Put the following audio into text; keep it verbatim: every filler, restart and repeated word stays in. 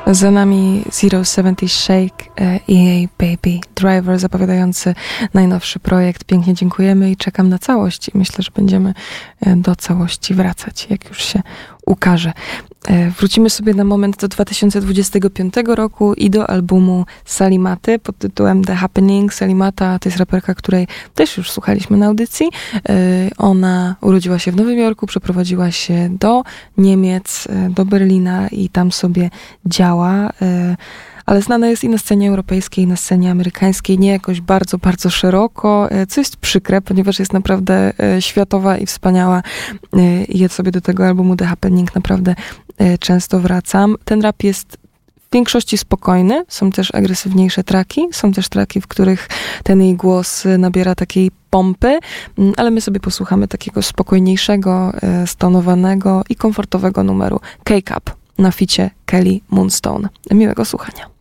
Za nami Zero siedemdziesiąt Shake, E A Baby Driver, zapowiadający najnowszy projekt. Pięknie dziękujemy i czekam na całość. I myślę, że będziemy do całości wracać, jak już się ukaże. Wrócimy sobie na moment do dwa tysiące dwudziestego piątego roku i do albumu Salimaty pod tytułem The Happening. Salimata to jest raperka, której też już słuchaliśmy na audycji. Ona urodziła się w Nowym Jorku, przeprowadziła się do Niemiec, do Berlina i tam sobie działa. Ale znana jest i na scenie europejskiej, i na scenie amerykańskiej, nie jakoś bardzo, bardzo szeroko, co jest przykre, ponieważ jest naprawdę światowa i wspaniała. I ja sobie do tego albumu The Happening naprawdę często wracam. Ten rap jest w większości spokojny, są też agresywniejsze traki, są też traki, w których ten jej głos nabiera takiej pompy, ale my sobie posłuchamy takiego spokojniejszego, stonowanego i komfortowego numeru Cake Up na ficie Kelly Moonstone. Miłego słuchania.